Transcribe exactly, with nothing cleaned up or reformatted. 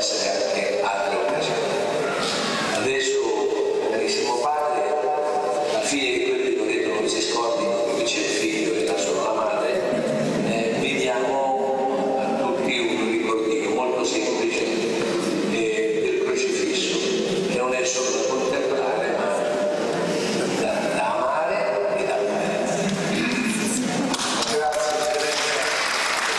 essere anche altre occasioni. Adesso, carissimo padre, alla fine di quel ricordo non si scordino che c'è il figlio e